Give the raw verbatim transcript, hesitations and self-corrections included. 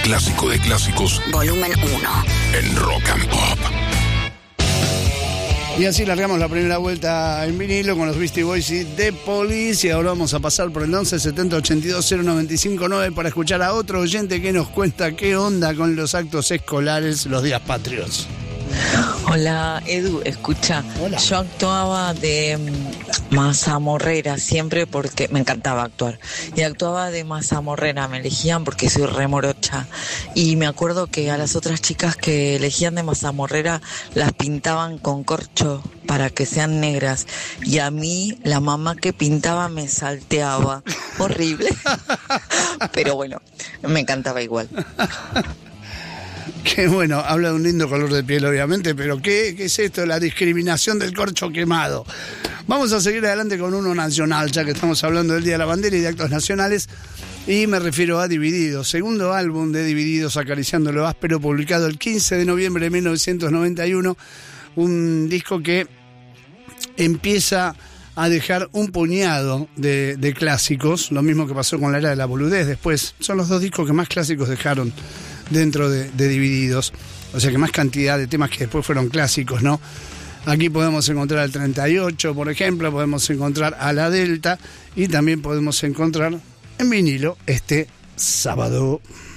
clásico de clásicos. Volumen uno. En Rock and Pop. Y así largamos la primera vuelta en vinilo con los Beastie Boys y The Police. Y ahora vamos a pasar por el once setenta ochenta y dos cero noventa y cinco nueve para escuchar a otro oyente que nos cuenta qué onda con los actos escolares los días patrios. Hola, Edu, escucha. Hola. Yo actuaba de mm, mazamorrera siempre porque me encantaba actuar. Y actuaba de mazamorrera, me elegían porque soy remorocha. Y me acuerdo que a las otras chicas que elegían de mazamorrera las pintaban con corcho para que sean negras. Y a mí, la mamá que pintaba me salteaba. Horrible. Pero bueno, me encantaba igual. Qué bueno, habla de un lindo color de piel, obviamente, pero ¿qué, qué es esto? La discriminación del corcho quemado. Vamos a seguir adelante con uno nacional, ya que estamos hablando del Día de la Bandera y de actos nacionales, y me refiero a Divididos, segundo álbum de Divididos, Acariciando lo Áspero, publicado el quince de noviembre de mil novecientos noventa y uno, un disco que empieza a dejar un puñado de, de clásicos, lo mismo que pasó con la Era de la Boludez después. Son los dos discos que más clásicos dejaron dentro de, de Divididos, o sea que más cantidad de temas que después fueron clásicos, ¿no? Aquí podemos encontrar al treinta y ocho, por ejemplo, podemos encontrar a La Delta y también podemos encontrar en vinilo este sábado.